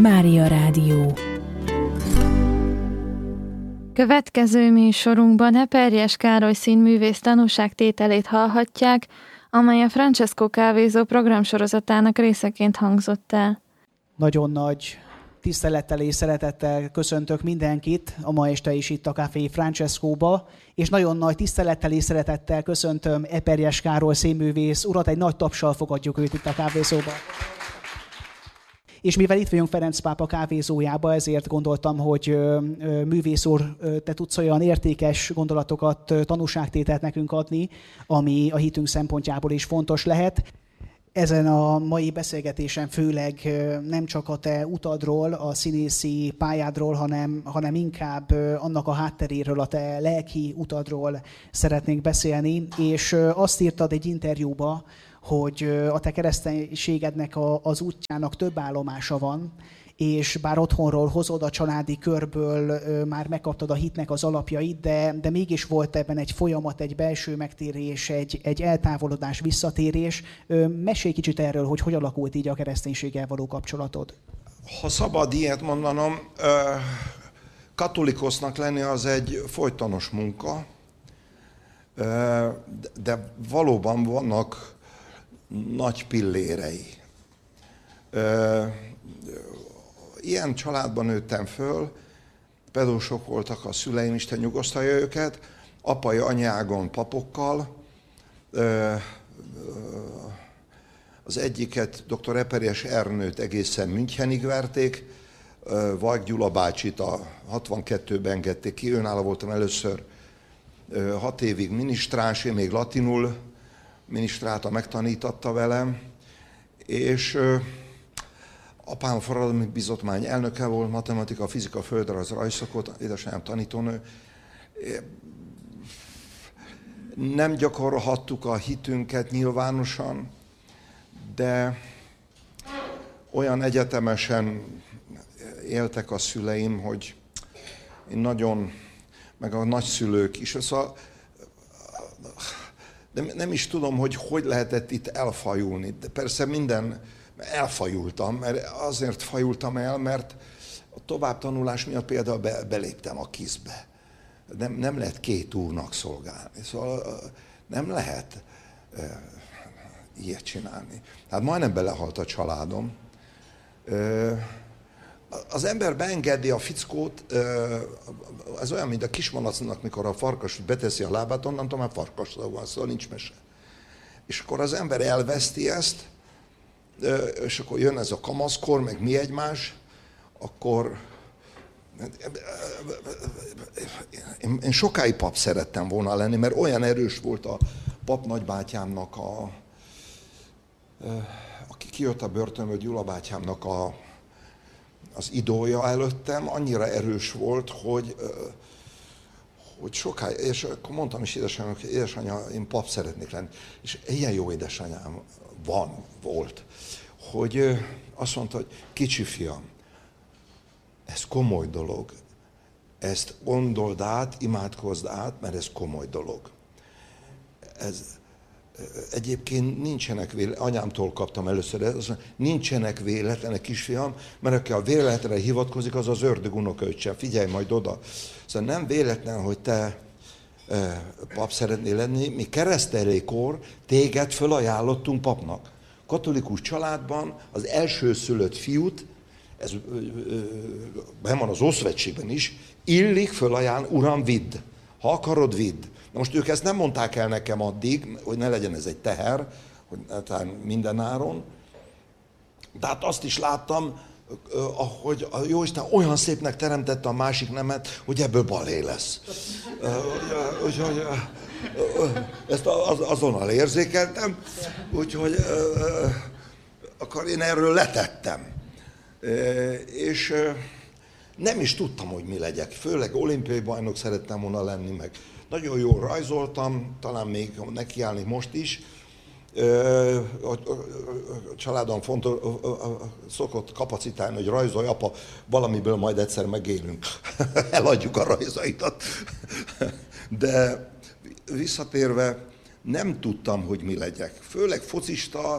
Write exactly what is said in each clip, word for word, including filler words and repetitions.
Mária Rádió. Következő műsorunkban Eperjes Károly színművész tanúságtételét hallhatják, amely a Francesco kávézó programsorozatának részeként hangzott el. Nagyon nagy tisztelettel és szeretettel köszöntök mindenkit a ma este is itt a Café Francescóba, és nagyon nagy tisztelettel és szeretettel köszöntöm Eperjes Károly színművész urat, egy nagy tapssal fogadjuk őt itt a kávézóba. És mivel itt vagyunk Ferenc pápa kávézójába, ezért gondoltam, hogy művész úr, te tudsz olyan értékes gondolatokat, tanúságtételt nekünk adni, ami a hitünk szempontjából is fontos lehet. Ezen a mai beszélgetésen főleg nem csak a te utadról, a színészi pályádról, hanem, hanem inkább annak a hátteréről, a te lelki utadról szeretnénk beszélni. És azt írtad egy interjúba, hogy a te kereszténységednek a, az útjának több állomása van, és bár otthonról hozod, a családi körből ö, már megkaptad a hitnek az alapjait, de, de mégis volt ebben egy folyamat, egy belső megtérés, egy, egy eltávolodás, visszatérés. Ö, mesélj kicsit erről, hogy hogy alakult így a kereszténységgel való kapcsolatod. Ha szabad ilyet mondanom, katolikusznak lenni az egy folytonos munka, de valóban vannak nagy pillérei. Ilyen családban nőttem föl, pedósok voltak a szüleim, Isten nyugosztalja őket, apai anyágon papokkal. Az egyiket, dr. Eperjes Ernőt egészen Münchenig verték, Vajk Gyula bácsit a hatvankettőben engedték ki, őnála voltam először hat évig minisztráns, én még latinul minisztrálta, megtanítatta velem, és apám forradalmi bizottmány elnöke volt, matematika, fizika, földrajz, rajzszakot, édesanyám tanítónő. Nem gyakorolhattuk a hitünket nyilvánosan, de olyan egyetemesen éltek a szüleim, hogy én nagyon, meg a nagyszülők is, szóval nem, nem is tudom, hogy hogy lehetett itt elfajulni. De persze minden, elfajultam, mert azért fajultam el, mert a továbbtanulás miatt például be, beléptem a KISZ-be. Nem, nem lehet két úrnak szolgálni, szóval nem lehet e, ilyet csinálni. Hát majdnem belehalt a családom. E, az ember beengedi a fickót, e, ez olyan, mint a kismalacnak, mikor a farkas beteszi a lábát, onnantól már farkasról van, szóval nincs mese. És akkor az ember elveszti ezt, és akkor jön ez a kamaszkor, meg mi egymás, akkor én, én sokáig pap szerettem volna lenni, mert olyan erős volt a pap nagybátyámnak, a, aki kijött a börtönből, Gyula bátyámnak a, az idója előttem, annyira erős volt, hogy, hogy sokáig, és akkor mondtam is édesanyámnak, hogy édesanyja, én pap szeretnék lenni. És ilyen jó édesanyám van, volt, hogy azt mondta, hogy kicsi fiam, ez komoly dolog, ezt gondold át, imádkozd át, mert ez komoly dolog. Ez, egyébként nincsenek véletlenek, anyámtól kaptam először, ez, nincsenek véletlenek, kisfiam, mert aki a véletlenre hivatkozik, az az ördög unokaöccse, figyelj majd oda. Szóval nem véletlen, hogy te pap szeretnél lenni, mi keresztelőkor téged fölajánlottunk papnak. Katolikus családban az elsőszülött fiút, ez benn van az Ószövetségben is, illik fölajánl, uram, vidd. Ha akarod, vidd. Na most ők ezt nem mondták el nekem addig, hogy ne legyen ez egy teher, hogy mindenáron. De hát azt is láttam, hogy a Jóisten olyan szépnek teremtette a másik nemet, hogy ebből balhé lesz. Úgyhogy ezt azonnal érzékeltem, úgyhogy akkor én erről letettem. És nem is tudtam, hogy mi legyek. Főleg olimpiai bajnok szerettem volna lenni, meg nagyon jól rajzoltam, talán még nekiállni most is. A családom fontos, szokott kapacitálni, hogy rajzolj, apa, valamiből majd egyszer megélünk. Eladjuk a rajzaitat. De visszatérve, nem tudtam, hogy mi legyek. Főleg focista,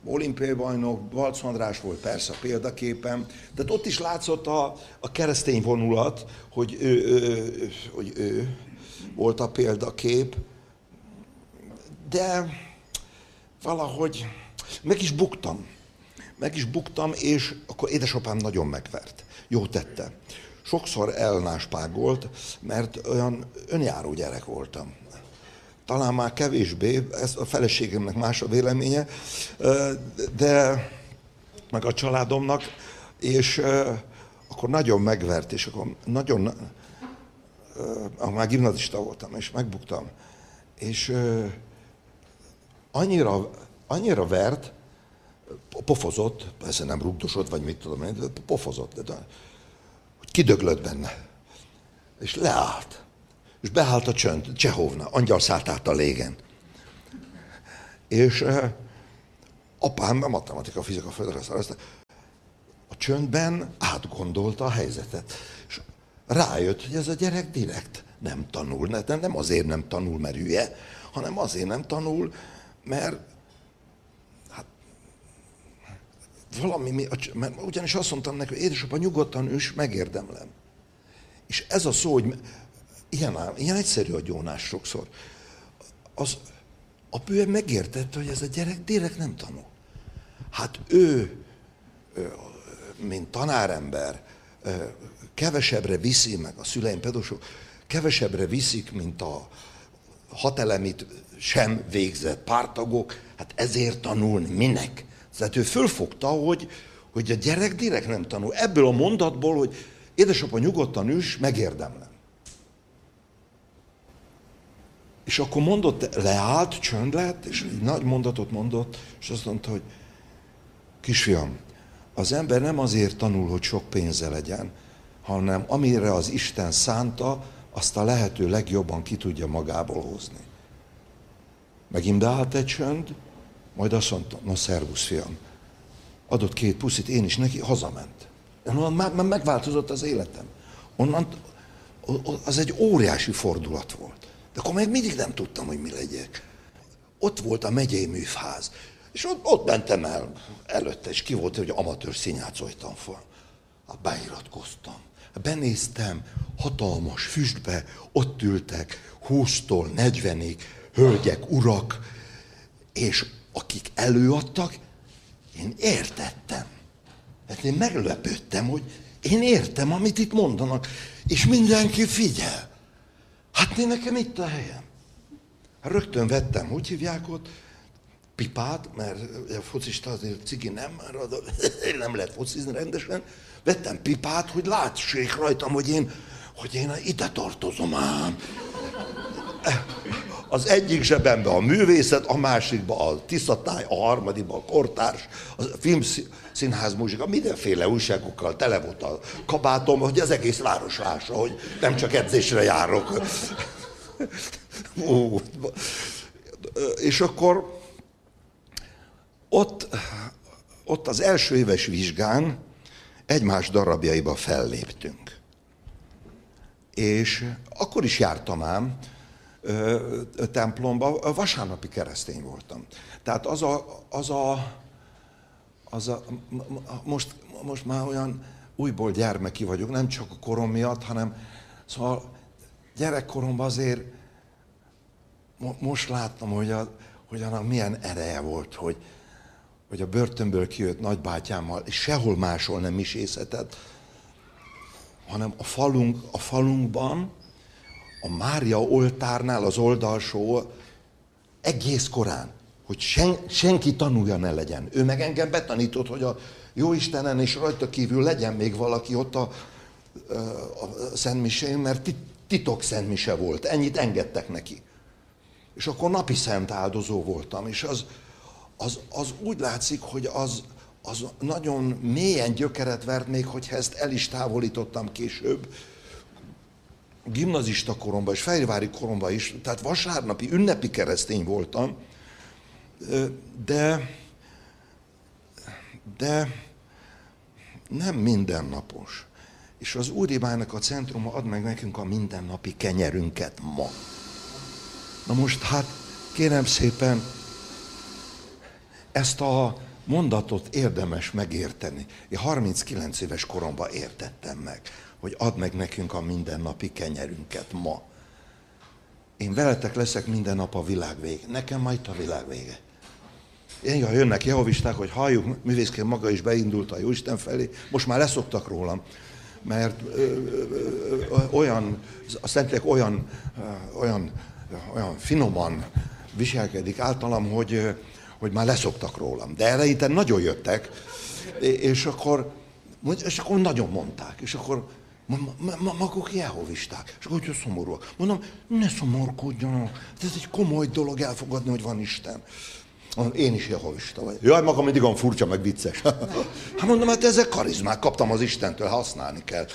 olimpiai bajnok, Balc András volt persze a példaképem, de ott is látszott a, a keresztény vonulat, hogy ő, ő, hogy ő volt a példakép, de valahogy meg is buktam. Meg is buktam, és akkor édesapám nagyon megvert. Jó tette. Sokszor elnáspágolt, mert olyan önjáró gyerek voltam. Talán már kevésbé, ez a feleségemnek más a véleménye, de meg a családomnak, és akkor nagyon megvert, és akkor nagyon, akkor már gimnazista voltam, és megbuktam. És annyira, annyira vert, pofozott, persze nem rugdosott, vagy mit tudom én, pofozott, de hogy kidöglött benne. És leállt. És beállt a csönd, Csehovna, angyal szállt át a légen. És eh, apám, a matematika, fizika, földrajz, a csöndben átgondolta a helyzetet. És rájött, hogy ez a gyerek direkt nem tanul. Nem, nem azért nem tanul, mert hülye, hanem azért nem tanul, mert hát, valami, mert ugyanis azt mondtam neki, hogy édesapa, nyugodtan üss, megérdemlem. És ez a szó, hogy ilyen, ilyen egyszerű a gyónás sokszor. Az apja megértette, hogy ez a gyerek direkt nem tanul. Hát ő, mint tanárember, kevesebbre viszi, meg a szüleim pedagógusok, kevesebbre viszik, mint a hatelemit sem végzett pártagok, hát ezért tanulni, minek? Tehát ő fölfogta, hogy, hogy a gyerek direkt nem tanul. Ebből a mondatból, hogy édesapa, nyugodtan üss, megérdemlem. És akkor mondott, leállt, csönd lett, és egy nagy mondatot mondott, és azt mondta, hogy kisfiam, az ember nem azért tanul, hogy sok pénze legyen, hanem amire az Isten szánta, azt a lehető legjobban ki tudja magából hozni. Megint beállt egy csönd, majd azt mondta, na szervusz fiam, adott két puszit, én is neki, hazament. Onnan már, már megváltozott az életem. Onnan, az egy óriási fordulat volt. De akkor még mindig nem tudtam, hogy mi legyek. Ott volt a megyei műfház, és ott, ott mentem el előtte, és ki volt, hogy amatőr színjátszói tanfolyam. Beiratkoztam. Benéztem, hatalmas füstbe, ott ültek húsztól negyvenig hölgyek, urak, és akik előadtak, én értettem. Hát én meglepődtem, hogy én értem, amit itt mondanak, és mindenki figyel. Hát én nekem itt a helyem. Rögtön vettem, hogy hívják ott, pipát, mert a focista azért cigi nem, mert nem lehet focizni rendesen. Vettem pipát, hogy lássék rajtam, hogy én, hogy én ide tartozom ám. Az egyik zsebembe a művészet, a másikba a tiszatály, a harmadikba a kortárs, a filmszínház muzsika, mindenféle újságokkal tele volt a kabátom, hogy az egész város lássa, hogy nem csak edzésre járok. Ó, és akkor ott, ott az első éves vizsgán egymás darabjaiba felléptünk. És akkor is jártam ám ö, templomba, vasárnapi keresztény voltam. Tehát az a, az a, az a most, most már olyan újból gyermeki vagyok, nem csak a korom miatt, hanem szóval gyerekkoromban azért most láttam, hogy, a, hogy annak milyen ereje volt, hogy, hogy a börtönből kijött nagybátyámmal, és sehol máshol nem misézhetett, hanem a, falunk, a falunkban, a Mária oltárnál, az oldalsó, egész korán, hogy sen, senki tanulja ne legyen. Ő meg engem betanított, hogy a Jóistenen és rajta kívül legyen még valaki ott a, a szentmisén, mert titok szentmise volt, ennyit engedtek neki. És akkor napi szent áldozó voltam, és az, az, az úgy látszik, hogy az, az nagyon mélyen gyökeret vert, még hogyha ezt el is távolítottam később, gimnazista koromban és fehérvári koromban is, tehát vasárnapi, ünnepi keresztény voltam, de, de nem mindennapos. És az Úribának a centruma ad meg nekünk a mindennapi kenyerünket ma. Na most hát kérem szépen, ezt a mondatot érdemes megérteni. Én harminckilenc éves koromban értettem meg, hogy add meg nekünk a mindennapi kenyerünket ma. Én veletek leszek minden nap a világ vége. Nekem majd itt a világ vége. Én, ha jönnek jehovisták, hogy halljuk, művészként maga is beindult a Jóisten felé, most már leszoktak rólam, mert ö, ö, ö, olyan, a Szentlélek olyan, ö, olyan, olyan finoman viselkedik általam, hogy, hogy már leszoktak rólam. De eleinte nagyon jöttek, és akkor, és akkor nagyon mondták, és akkor maguk jehovisták, és akkor hogy szomorúak. Mondom, ne szomorkodjanak, ez egy komoly dolog elfogadni, hogy van Isten. Én is jehovista vagyok. Jaj, maga mindig olyan furcsa, meg vicces. Hát mondom, hát ezek karizmák, kaptam az Istentől, használni kell.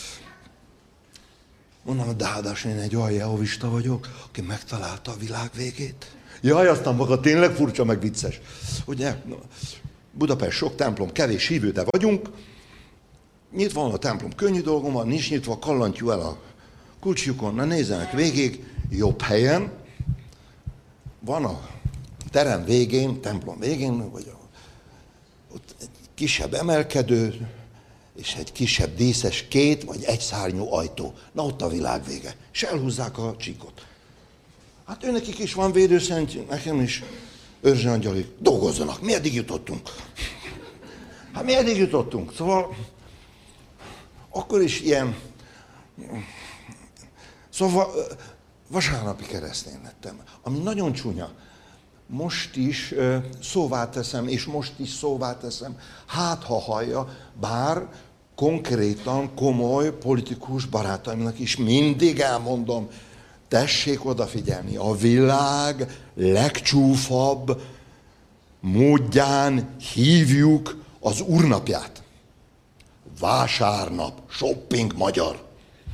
Mondom, de hádásul én egy olyan jehovista vagyok, aki megtalálta a világ végét. Jaj, aztán maga tényleg furcsa, meg vicces. Ugye, Budapest sok templom, kevés hívő, de vagyunk. Nyitva van a templom, könnyű dolgom van, nincs nyitva, kallantjuk el a kulcsjukon, na nézzenek végig, jobb helyen. Van a terem végén, templom végén, vagy ott egy kisebb emelkedő, és egy kisebb díszes két vagy egy szárnyú ajtó. Na ott a világ vége. És elhúzzák a csíkot. Hát őnekik is van védőszent, nekem is őrzőangyalik. Dolgozzanak. Mi eddig jutottunk? Hát mi eddig jutottunk? Szóval akkor is ilyen... Szóval vasárnapi keresztény lettem, ami nagyon csúnya. Most is szóvá teszem, és most is szóvá teszem, hát ha hallja, bár konkrétan komoly politikus barátaimnak is mindig elmondom, tessék odafigyelni, a világ legcsúfabb módján hívjuk az Úrnapját. Vásárnap, shopping magyar.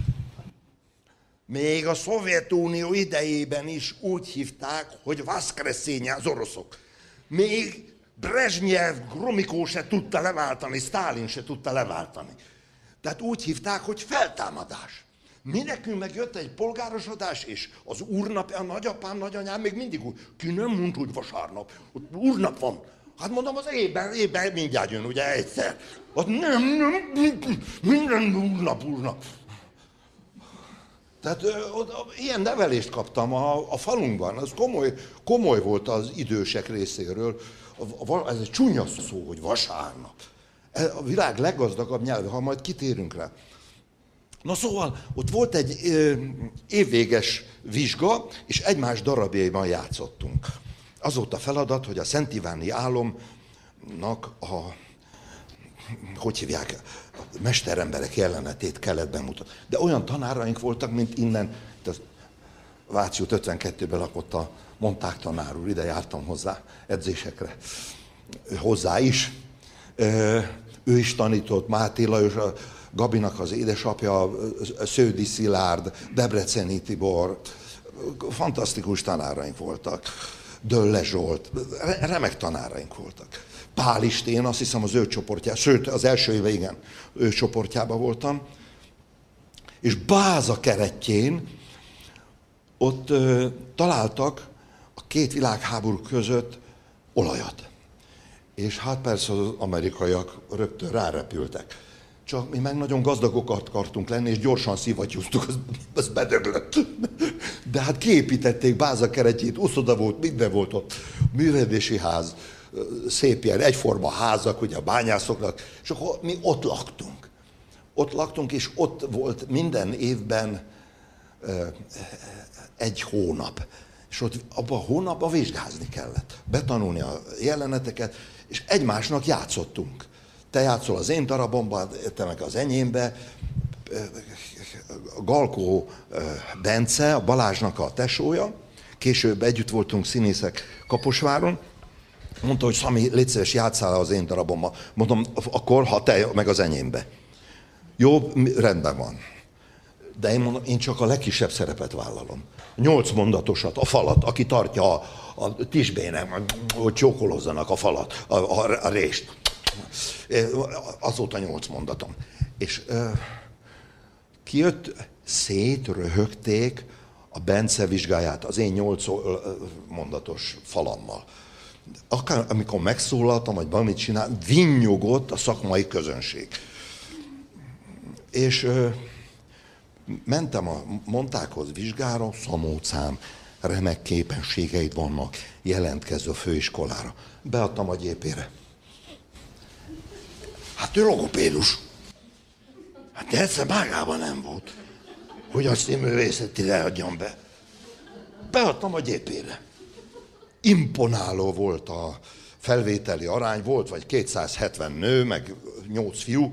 Még a Szovjetunió idejében is úgy hívták, hogy Vaszkreszénye az oroszok. Még Brezsnyev, Gromikó se tudta leváltani, Sztálin se tudta leváltani. Tehát úgy hívták, hogy feltámadás. Mi nekünk meg jött egy polgárosodás, és az úrnap, a nagyapám, nagyanyám még mindig úgy, ki nem mond, hogy vasárnap, ott úrnap van. Hát mondom, az évben, évben mindjárt jön, ugye egyszer. Ott nem, nem, minden úrnap, úrnap. Tehát ö, ö, ilyen nevelést kaptam a, a falunkban, az komoly, komoly volt az idősek részéről. A, a, ez egy csúnya szó, hogy vasárnap. A világ leggazdagabb nyelve, ha majd kitérünk rá. Na szóval, ott volt egy ö, évvéges vizsga, és egymás darabjaiban játszottunk. Az volt a feladat, hogy a Szent Iváni álomnak a, hogy hívják, a mesteremberek jelenetét kellett bemutatni. De olyan tanáraink voltak, mint innen, Váci út ötvenkettőben lakott a Monták tanár úr, ide jártam hozzá edzésekre, hozzá is. Ő is tanított, Máté Lajos, a Gabinak az édesapja, Sződi Szilárd, Debreceni Tibor, fantasztikus tanáraink voltak. Dölle Zsolt, remek tanáraink voltak. Pál István, azt hiszem az ő csoportjában, sőt az első éve igen, ő csoportjában voltam. És Báza keretjén ott ö, találtak a két világháború között olajat. És hát persze az amerikaiak rögtön rárepültek. Csak mi meg nagyon gazdagok akartunk lenni, és gyorsan szivattyúztuk, az, az bedöglött. De hát kiépítették Báza keretjét, uszoda volt, minden volt ott. Művelési ház, szép ilyen egyforma házak, ugye a bányászoknak, és akkor mi ott laktunk. Ott laktunk, és ott volt minden évben egy hónap. És ott abban a hónapban vizsgázni kellett. Betanulni a jeleneteket, és egymásnak játszottunk. Te játszol az én darabomban, te meg az enyémbe. Galkó Bence, a Balázsnak a tesója, később együtt voltunk színészek Kaposváron, mondta, hogy Szami, légy szíves, játsszál az én darabomban. Mondom, akkor, ha te meg az enyémbe. Jó, rendben van. De én mondom, én csak a legkisebb szerepet vállalom. Nyolc mondatosat, a falat, aki tartja a, a tisbének, hogy csókolozzanak a falat, a, a, a rést. Azóta nyolc mondatom. És uh, kijött, szétröhögték a Bence vizsgáját az én nyolc mondatos falammal. akár amikor megszólaltam, vagy valamit csináltam, vinnyogott a szakmai közönség. És ö, mentem a Montákhoz vizsgára, Szamócám, remek képességeid vannak, jelentkezz a főiskolára. Beadtam a gyépére. Hát ő logopédus. Hát de egyszer mágában nem volt, hogy a színművészetire adjam be. Beadtam a gyépére. Imponáló volt a felvételi arány, volt vagy kétszázhetven nő, meg nyolc fiú.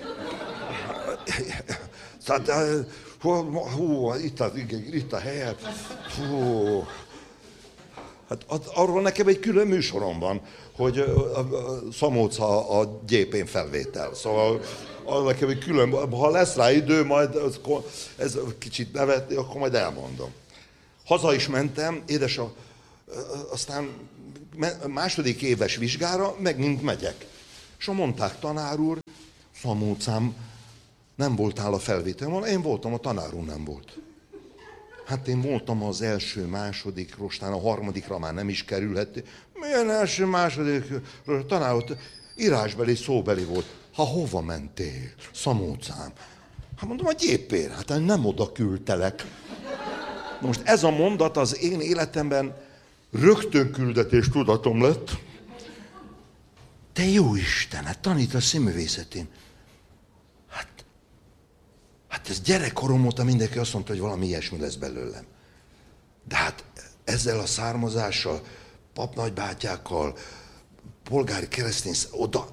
Tehát, hú, hú, itt, a, itt a helye. Hú. Hát arról nekem egy külön műsorom van, hogy a, a Szamóca a gyépén felvétel. Szóval arról nekem egy külön, ha lesz rá idő, majd ez, ez kicsit nevetni, akkor majd elmondom. Haza is mentem, édes a, aztán második éves vizsgára megint megyek. És mondták, tanár úr, Szamócám, nem voltál a felvételen, én voltam, a tanár úr nem volt. Hát én voltam az első, második, rostán a harmadikra már nem is kerülhet. Milyen első, második, tanár úr, írásbeli, szóbeli volt. Ha hova mentél? Szamócám. Hát mondom, a gyépére, hát nem oda küldtelek. Most ez a mondat az én életemben rögtön küldetés tudatom lett. Te jó Isten, hát tanít a színművészetén. Hát, hát ez gyerekkorom óta mindenki azt mondta, hogy valami ilyesmi lesz belőlem. De hát ezzel a származással, papnagybátyákkal, polgári keresztény, oda...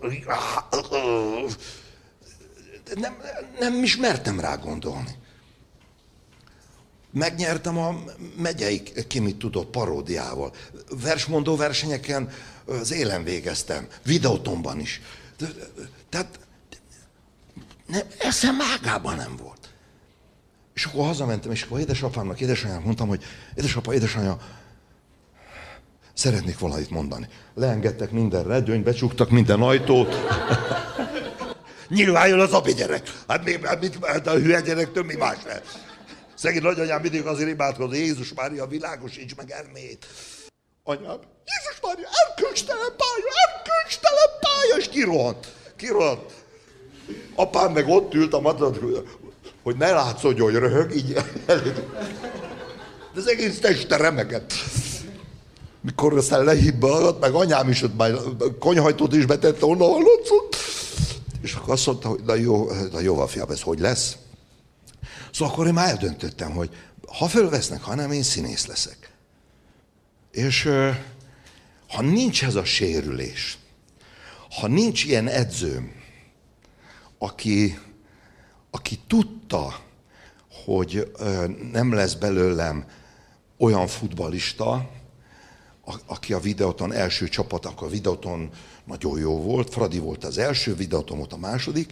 Nem, nem is mertem rá gondolni. Megnyertem a megyei ki mit tudott paródiával. Versmondó versenyeken az élen végeztem, videótonban is. Tehát nem, eszem ágában nem volt. És akkor hazamentem, és akkor édesapámnak, édesanyámnak mondtam, hogy édesapa, édesanyja, szeretnék valamit mondani. Leengedtek minden redőnyt, becsuktak minden ajtót. Nyilván jön az abi gyerek. Hát, mi, hát, mit, hát a hülye gyerektől mi más lehet? Szegény nagyanyám mindig azért imádkozott, Jézus Mária, világosíts meg elmét. Anyám, Jézus Mária, erkölcstelen pálya, erkölcstelen pálya, és kirohant, kirohant. Apám meg ott ült a madat, hogy ne látszódjon, hogy röhög, így elég. De az egész teste remegett. Mikor aztán lehibbalgat, meg anyám is ott már konyhajtót is betette, onnan hallatszott. És akkor azt mondta, hogy na jó, na jó, fiam, ez hogy lesz? Szóval akkor én már eldöntöttem, hogy ha fölvesznek, ha nem, én színész leszek. És ha nincs ez a sérülés, ha nincs ilyen edzőm, aki, aki tudta, hogy nem lesz belőlem olyan futballista, aki a Videóton első csapat, akkor a Videóton nagyon jó volt, Fradi volt az első, Videóton volt a második,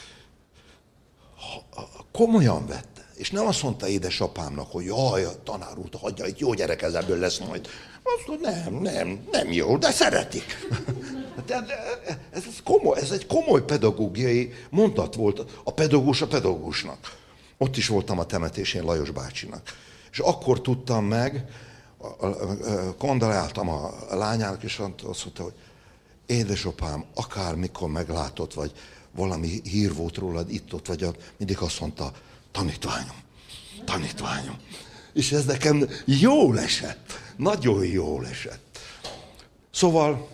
komolyan vette. És nem azt mondta édesapámnak, hogy jaj, a tanár úr, hagyja, itt jó gyerek, ez ebből lesz majd. Azt mondta, nem, nem, nem jó, de szeretik. De, de, ez, ez, komoly, ez egy komoly pedagógiai mondat volt a pedagógus a pedagógusnak. Ott is voltam a temetésén Lajos bácsinak. És akkor tudtam meg, kondoláltam a lányának, és azt mondta, hogy édesapám, akármikor meglátott, vagy valami hír volt rólad itt-ott, vagy ott, mindig azt mondta, tanítványom, tanítványom. És ez nekem jól esett, nagyon jól esett. Szóval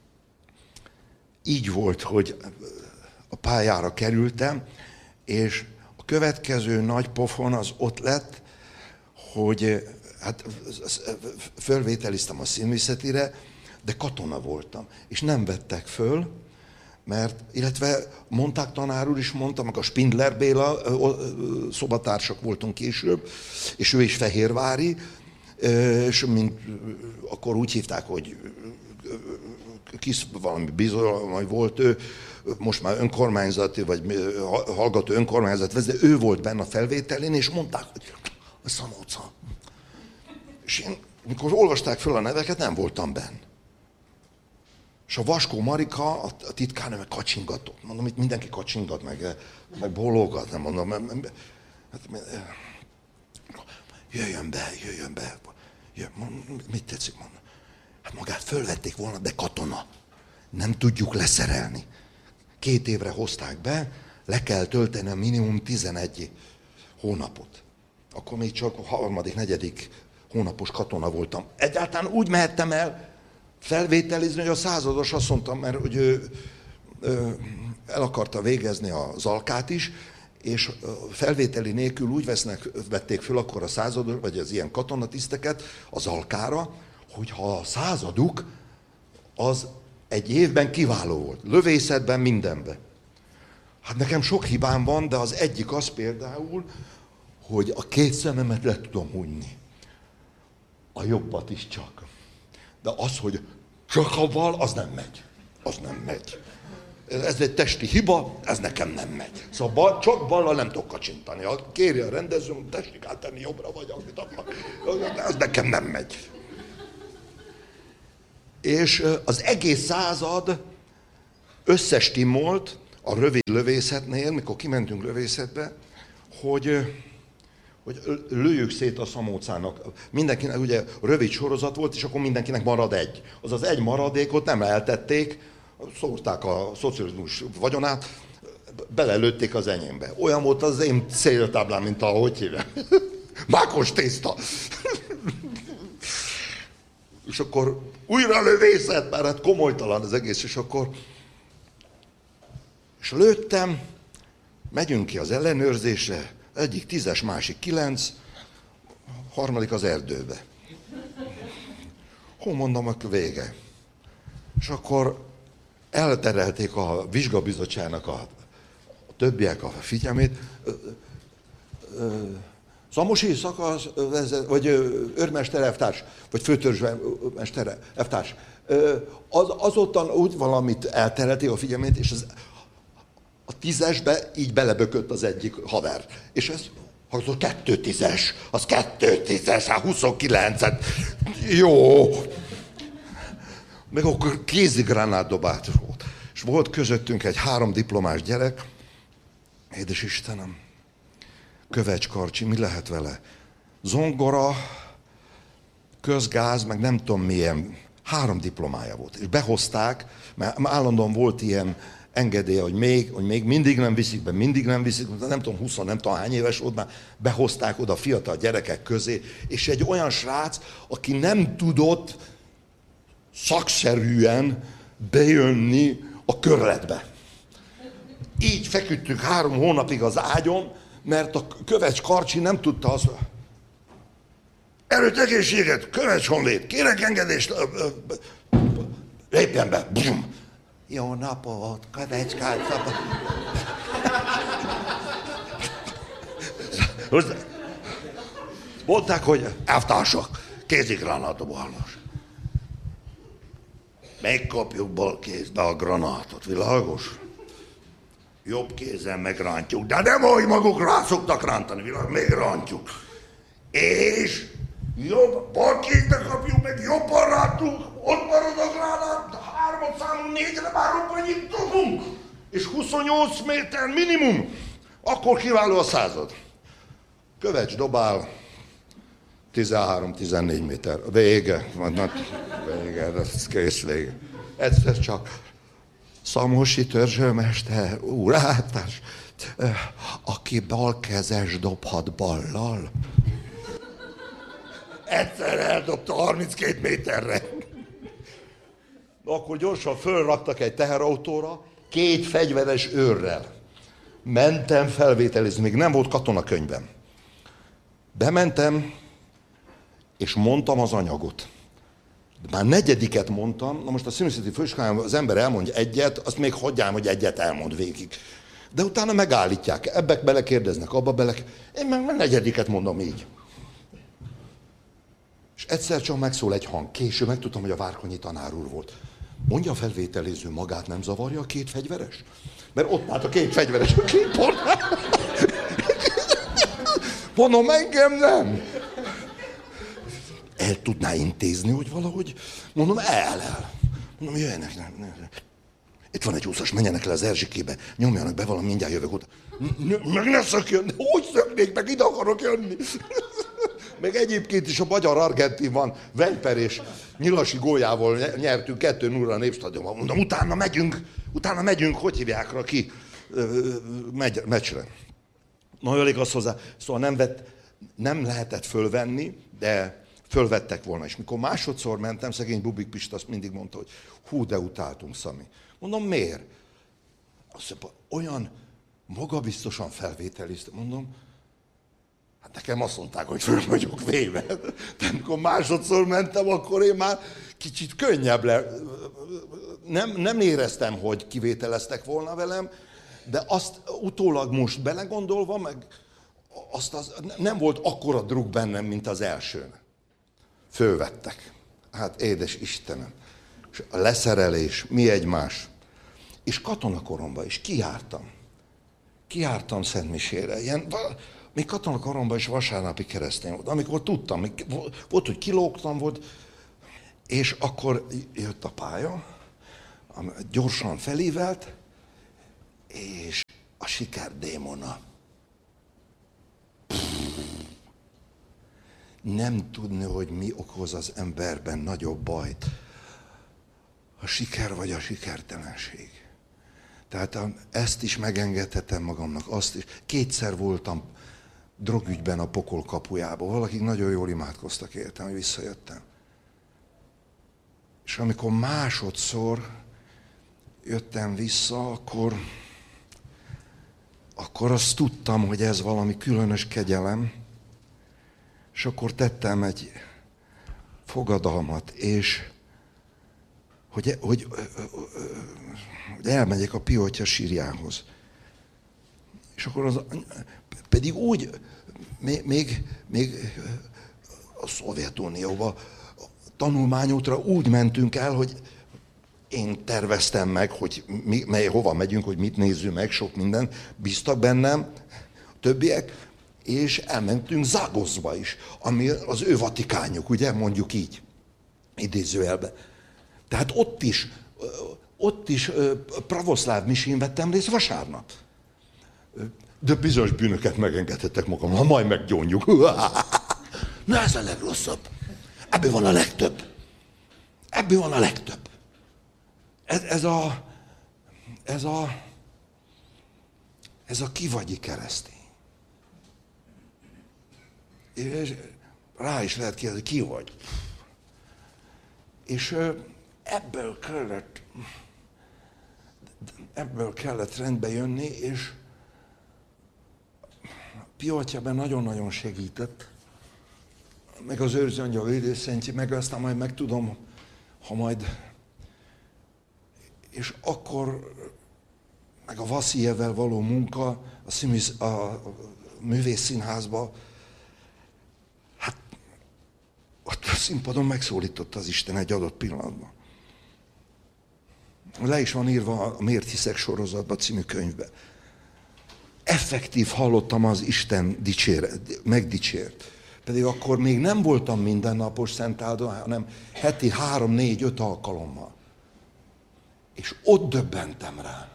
így volt, hogy a pályára kerültem, és a következő nagy pofon az ott lett, hogy hát fölvételiztem a színművészetire, de katona voltam, és nem vettek föl, mert, illetve mondták, tanár úr is mondta, meg a Spindler Béla, szobatársak voltunk később, és ő is fehérvári, és mint, akkor úgy hívták, hogy kis valami bizony volt ő, most már önkormányzati, vagy hallgató önkormányzat vezető, ő volt benne a felvételén, és mondták, hogy a Szamóca. És én, mikor olvasták föl a neveket, nem voltam benn. És a Vaskó Marika, a titkárnő meg kacsingatott. Mondom, itt mindenki kacsingat, meg, meg bólogat, nem mondom. Hát, jöjjön be, jöjjön be. Jön, mit tetszik mondani? Hát magát fölvették volna, de katona. Nem tudjuk leszerelni. Két évre hozták be, le kell tölteni a minimum tizenegy hónapot. Akkor még csak a harmadik, negyedik hónapos katona voltam. Egyáltalán úgy mehettem el felvételizni, hogy a százados azt mondtam, mert hogy ő, ő el akarta végezni a zalkát is, és felvételi nélkül úgy vesznek, vették föl akkor a százados, vagy az ilyen katonatiszteket az alkára, hogyha a századuk az egy évben kiváló volt. Lövészetben, mindenben. Hát nekem sok hibám van, de az egyik az például, hogy a két szememet le tudom hunyni. A jobbat is csak. De az, hogy csak a bal, az nem megy. Az nem megy. Ez egy testi hiba, ez nekem nem megy. Szóval bal, csak ballal nem tudok kacsintani. Ha kéri a rendező, tessék áttenni jobbra, vagy amit akar, ez nekem nem megy. És az egész század összestimmolt a rövid lövészetnél, mikor kimentünk lövészetbe, hogy, hogy lőjük szét a szamócának. Mindenkinek ugye rövid sorozat volt, és akkor mindenkinek marad egy. Az az egy maradékot nem eltették, szórták a szocializmus vagyonát, belelőtték az enyémbe. Olyan volt az én céltáblám, mint a, hogy hívják, mákos tészta. És akkor újra lövészet, mert hát komolytalan az egész, és akkor és lőttem, megyünk ki az ellenőrzésre, egyik tízes, másik kilenc, harmadik az erdőbe. Hol mondom, akkor vége. És akkor elterelték a vizsgabizottságnak a, a többiek a figyelmét. Zamosi szakasz, vagy őrmester elvtárs, vagy főtörzsmester elvtárs. Az, azottan úgy valamit elterelték a figyelmét, és az, a tízesbe így belebökött az egyik haver. És ez, az a kettő tízes, az kettő tízes, hát huszonkilencet, jó. Meg akkor kézigránátdobát volt. És volt közöttünk egy három diplomás gyerek, édes Istenem, Kövecs Karcsi, mi lehet vele? Zongora, közgáz, meg nem tudom milyen, három diplomája volt. És behozták, mert állandóan volt ilyen engedélye, hogy még, hogy még mindig nem viszik be, mindig nem viszik, nem tudom, húsz, nem tudom hány éves volt, már behozták oda fiatal gyerekek közé, és egy olyan srác, aki nem tudott szakszerűen bejönni a körletbe. Így feküdtünk három hónapig az ágyon, mert a Kövecs Karcsi nem tudta azt. Erőt, egészséget, Kövecs honlét, kérek engedést, lépjen be. Bum. Jó napot, Kövecs Karcsi. Mondták, hogy elvtársak, kézigránátobalnos. Megkapjuk bal kézbe a granátot, világos? Jobb kézzel megrántjuk, de nem ahogy maguk rá szoktak rántani, világos, még rántjuk. És jobb, bal kézbe kapjuk, meg jobban rántunk, ott marad a gránát, hármat számunk, négyre már robbannyit dobunk. És huszonnyolc méter minimum, akkor kiváló a század. Kövecs dobál, tizenhárom-tizennégy méter. Vége. Vége, ez kész vége. Egyszer csak Szamosi törzsőmester úr, általános, aki balkezes dobhat ballal. Egyszer eldobta harminckét méterre. Akkor gyorsan fölraktak egy teherautóra, két fegyveres őrrel. Mentem felvételizni, még nem volt katonakönyvem. Bementem, és mondtam az anyagot. Már negyediket mondtam, na most a színészeti főiskolában az ember elmondja egyet, azt még hagyjám, hogy egyet elmond végig. De utána megállítják, ebbe belekérdeznek, abba bele... Én meg a negyediket mondom így. És egyszer csak megszól egy hang. Később megtudtam, hogy a Várkonyi tanár úr volt. Mondja a felvételiző, magát nem zavarja a két fegyveres? Mert ott állt a két fegyveres, a két pornál. Mondom, engem nem. El tudná intézni, hogy valahogy? Mondom, el, el. Mondom, jöjjenek. Nem, nem. Itt van egy úszas, menjenek le az Erzsikébe, nyomjanak be valami, mindjárt jövök oda. Meg ne szökjön, hogy szöknék meg, ide akarok jönni. meg egyébként is a magyar-argentin van, Vejper és Nyilasi góljával nyertünk kettő nulla a Népstadionban. Mondom, utána megyünk, utána megyünk, hogy hívják ki megy, meccsre. Na, elég az hozzá. Szóval nem, vett, nem lehetett fölvenni, de fölvettek volna. És mikor másodszor mentem, szegény Bubik Pista azt mindig mondta, hogy hú, de utáltunk, Szami. Mondom, miért? Azt mondja, olyan magabiztosan felvételiztem. Mondom, hát nekem azt mondták, hogy föl vagyok véve. De amikor másodszor mentem, akkor én már kicsit könnyebb le. Nem, nem éreztem, hogy kivételeztek volna velem, de azt utólag most belegondolva, meg azt az, nem volt akkora druk bennem, mint az elsőn. Fölvettek. Hát édes Istenem. És a leszerelés, mi egymás. És katonakoromban is kijártam. Kijártam Szentmisére. Ilyen, még katonakoromban is vasárnapi keresztény volt. Amikor tudtam, volt, hogy kilógtam, volt, és akkor jött a pálya, gyorsan felívelt, és a siker démona. Nem tudni, hogy mi okoz az emberben nagyobb bajt. A siker vagy a sikertelenség. Tehát ezt is megengedhetem magamnak, azt is. Kétszer voltam drogügyben a pokol kapujában. Valakik nagyon jól imádkoztak értem, hogy visszajöttem. És amikor másodszor jöttem vissza, akkor, akkor azt tudtam, hogy ez valami különös kegyelem, és akkor tettem egy fogadalmat, és hogy, hogy, hogy elmegyek a Piotya sírjához. És akkor az, pedig úgy, még, még, még a Szovjetunióba tanulmányútra úgy mentünk el, hogy én terveztem meg, hogy mi, mely, hova megyünk, hogy mit nézzünk meg, sok minden, bíztak bennem, többiek, és elmentünk Zágoszba is, ami az ő vatikánjuk, ugye, mondjuk így, idézőjelben. Tehát ott is, ott is pravoszláv misén vettem részt vasárnap. De bizonyos bűnöket megengedhetek magam, ha majd meggyónjuk. Na ez a legrosszabb. Ebből van a legtöbb. Ebből van a legtöbb. Ez, ez a, ez a, ez a kivagyi keresztény. És rá is lehet kérdezni, ki vagy. És ebből kellett, ebből kellett rendbe jönni, és Piotyaben nagyon-nagyon segített, meg az őrző angyal védőszentje, meg aztán majd megtudom, ha majd... És akkor, meg a Vaszijevvel való munka, a, színisz, a művészszínházban, hát ott a színpadon megszólította az Isten egy adott pillanatban. Le is van írva a Miért hiszek sorozatban című könyvben. Effektív hallottam az Isten dicsér, megdicsért. Pedig akkor még nem voltam mindennapos szentáldó, hanem heti három, négy, öt alkalommal. És ott döbbentem rá,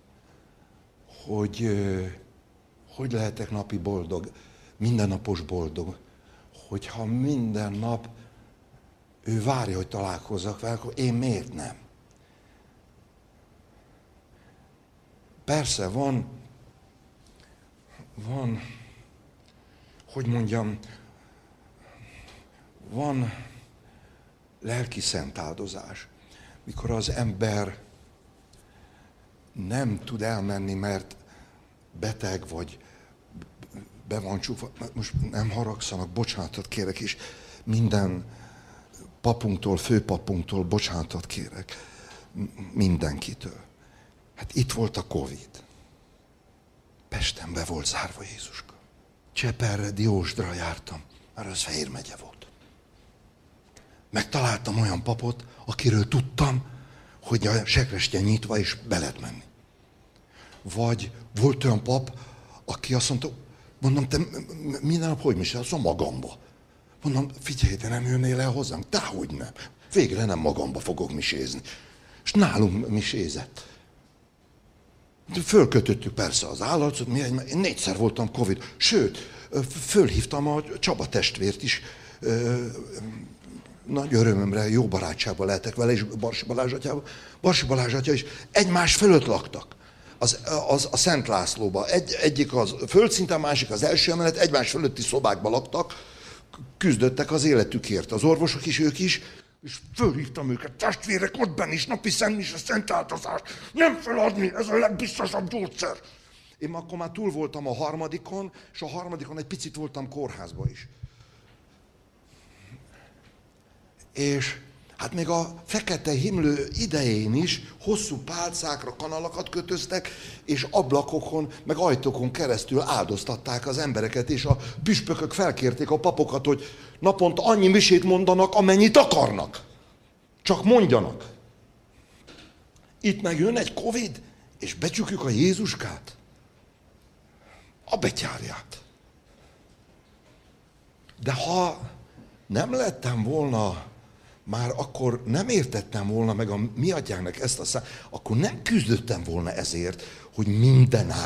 hogy hogy lehetek napi boldog, mindennapos boldog, hogyha minden nap ő várja, hogy találkozzak vele, akkor én miért nem? Persze van, van, hogy mondjam, van lelki szentáldozás, mikor az ember nem tud elmenni, mert beteg vagy be van csúfva. Most nem haragszanak, bocsánatot kérek, és minden papunktól, főpapunktól bocsánatot kérek. Mindenkitől. Hát itt volt a Covid. Pesten be volt zárva Jézuska. Cseperre, Diósdra jártam, mert az Fehér megye volt. Megtaláltam olyan papot, akiről tudtam, hogy a sekrestye nyitva és be lehet menni. Vagy volt olyan pap, aki azt mondta, mondom, te minden nap hogy misélsz? Azt mondom, magamba. Mondom, figyelj, te nem jönnél el hozzánk? Dehogy nem. Végre nem magamba fogok misézni. És nálunk misézett. Fölkötöttük persze az állatot, mi egy, én négyszer voltam Covid. Sőt, fölhívtam a Csaba testvért is, nagy örömömre jó barátságban lehetek vele, és Barsi Balázs atyával. Barsi Balázs atya is egymás fölött laktak. Az, az, a Szent Lászlóba. Egy, egyik az földszinten, másik az első emelet, egymás fölötti szobákban laktak, küzdöttek az életükért. Az orvosok is, ők is, és fölhívtam őket, testvérek, ott benn is, napi szentmise, szent áldozás, nem feladni, ez a legbiztosabb gyógyszer. Én akkor már túl voltam a harmadikon, és a harmadikon egy picit voltam kórházban is. És hát még a fekete himlő idején is hosszú pálcákra kanalakat kötöztek, és ablakokon, meg ajtókon keresztül áldoztatták az embereket, és a püspökök felkérték a papokat, hogy naponta annyi misét mondanak, amennyit akarnak. Csak mondjanak. Itt meg jön egy Covid, és becsukjuk a Jézuskát. A betyárját. De ha nem lettem volna, már akkor nem értettem volna meg a mi atyánknak ezt a szám, akkor nem küzdöttem volna ezért, hogy minden